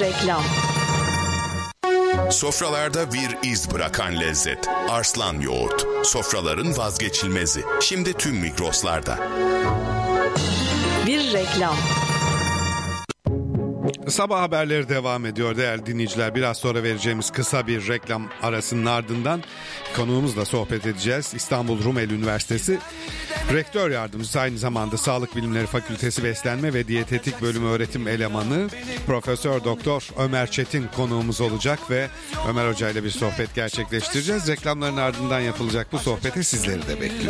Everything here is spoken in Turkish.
reklam. Sofralarda bir iz bırakan lezzet. Arslan Yoğurt. Sofraların vazgeçilmezi. Şimdi tüm Migros'larda. Bir reklam. Sabah haberleri devam ediyor değerli dinleyiciler. Biraz sonra vereceğimiz kısa bir reklam arasının ardından konuğumuzla sohbet edeceğiz. İstanbul Rumeli Üniversitesi Rektör Yardımcısı, aynı zamanda Sağlık Bilimleri Fakültesi Beslenme ve Diyetetik Bölümü öğretim elemanı Profesör Doktor Ömer Çetin konuğumuz olacak ve Ömer Hoca ile bir sohbet gerçekleştireceğiz. Reklamların ardından yapılacak bu sohbete sizleri de bekliyoruz.